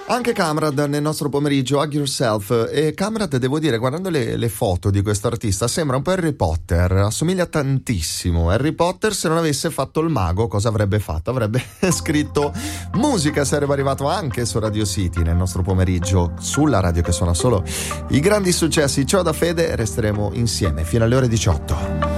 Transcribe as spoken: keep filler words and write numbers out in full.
Anche Kamrad nel nostro pomeriggio, Hug Yourself. E Kamrad, devo dire, guardando le, le foto di questo artista, sembra un po' Harry Potter, assomiglia tantissimo. Harry Potter, se non avesse fatto il mago, cosa avrebbe fatto? Avrebbe scritto musica, sarebbe arrivato anche su Radio City nel nostro pomeriggio, sulla radio che suona solo i grandi successi. Ciao da Fede, resteremo insieme fino alle ore diciotto.